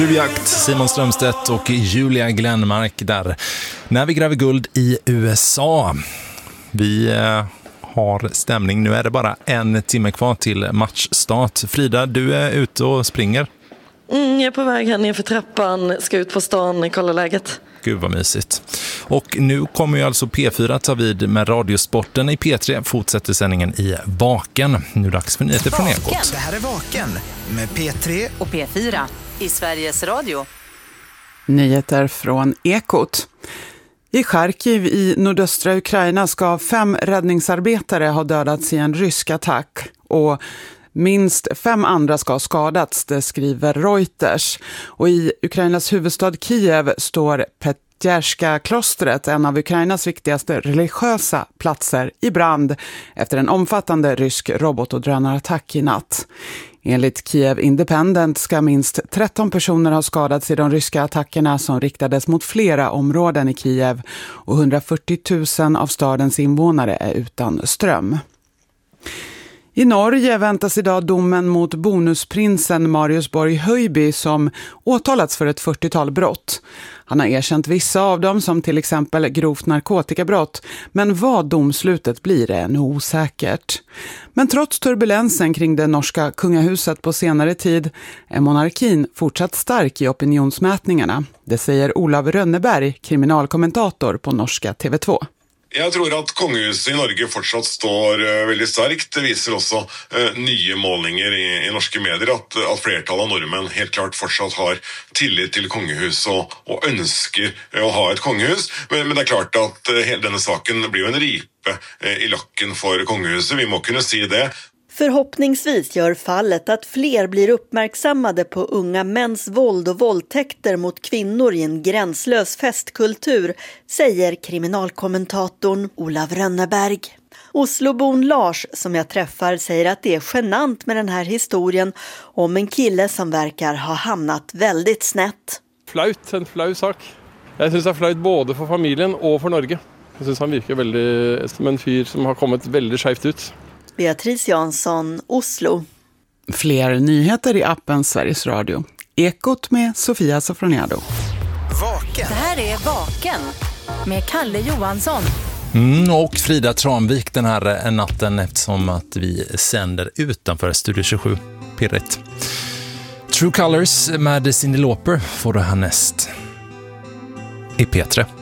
Jakt, Simon Strömstedt och Julia Glenmark där. När vi gräver guld i USA. Vi har stämning. Nu är det bara 1 timme kvar till matchstart. Frida, du är ute och springer. Jag är på väg här ner för trappan. Ska ut på stan, kolla läget. Gud vad mysigt. Och nu kommer ju alltså P4 ta vid med radiosporten. I P3 fortsätter sändningen i Vaken. Nu är det dags för nyheter från Ekot. Det här är Vaken med P3 och P4 i Sveriges Radio. Nyheter från Ekot. I Charkiv i nordöstra Ukraina ska 5 räddningsarbetare ha dödats i en rysk attack och minst 5 andra ska ha skadats, det skriver Reuters. Och i Ukrainas huvudstad Kiev står Petjerska-klostret, en av Ukrainas viktigaste religiösa platser, i brand efter en omfattande rysk robot- och drönarattack i natt. Enligt Kiev Independent ska minst 13 personer ha skadats i de ryska attackerna som riktades mot flera områden i Kiev och 140 000 av stadens invånare är utan ström. I Norge väntas idag domen mot bonusprinsen Marius Borg Høiby som åtalats för ett 40-tal brott. Han har erkänt vissa av dem som till exempel grovt narkotikabrott, men vad domslutet blir är ännu osäkert. Men trots turbulensen kring det norska kungahuset på senare tid är monarkin fortsatt stark i opinionsmätningarna. Det säger Olav Rönneberg, kriminalkommentator på norska TV2. Jeg tror at kongehuset i Norge fortsatt står veldig sterkt. Det viser også nye målinger i norske medier at flertallet av nordmenn helt klart fortsatt har tillit til kongehuset og ønsker å ha et kongehus. Men det er klart at hele denne saken blir jo en ripe i lakken for kongehuset. Vi må kunne si det. Förhoppningsvis gör fallet att fler blir uppmärksammade på unga mäns våld och våldtäkter mot kvinnor i en gränslös festkultur, säger kriminalkommentatorn Olav Rönneberg. Oslobon Lars, som jag träffar, säger att det är genant med den här historien om en kille som verkar ha hamnat väldigt snett. En flau sak. Jag syns det är flaut både för familjen och för Norge. Jag syns han virker väldigt som en fyr som har kommit väldigt skevt ut. Beatrice Jansson, Oslo. Fler nyheter i appen Sveriges Radio. Ekot med Sofia Sofroniado. Vaken. Det här är Vaken med Kalle Johansson. Och Frida Tranvik den här natten eftersom att vi sänder utanför Studio 27. Pirrigt. True Colors med Cyndi Lauper får du härnäst i P3.